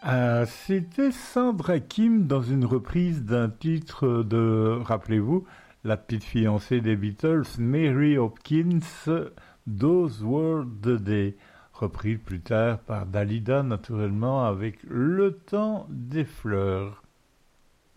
C'était Sandra Kim dans une reprise d'un titre de, rappelez-vous, la petite fiancée des Beatles, Mary Hopkins, Those Were the Day, reprise plus tard par Dalida naturellement avec Le temps des fleurs.